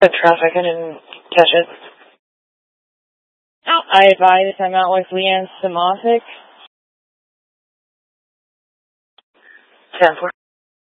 The traffic, I didn't catch it. I advise I'm out with Leanne Simoncic. 10-4.